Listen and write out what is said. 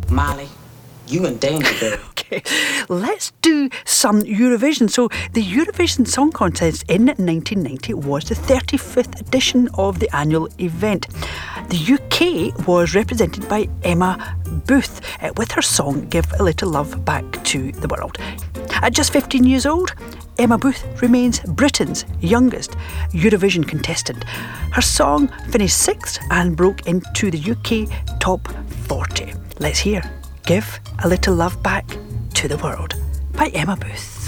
Molly, you in danger, girl. Okay, let's do some Eurovision. So the Eurovision Song Contest in 1990 was the 35th edition of the annual event. The UK was represented by Emma Booth with her song Give a Little Love Back to the World. At just 15 years old, Emma Booth remains Britain's youngest Eurovision contestant. Her song finished 6th and broke into the UK Top 40. Let's hear Give a Little Love Back to the World by Emma Booth.